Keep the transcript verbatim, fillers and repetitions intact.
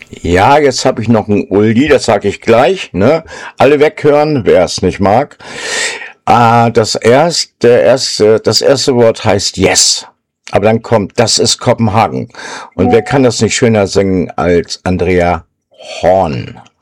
Ja, jetzt habe ich noch ein Uldi, das sage ich gleich, ne? Alle weghören, wer es nicht mag. Ah, das erste, der erste, das erste Wort heißt Yes. Aber dann kommt, das ist Kopenhagen. Und wer kann das nicht schöner singen als Andrea Horn?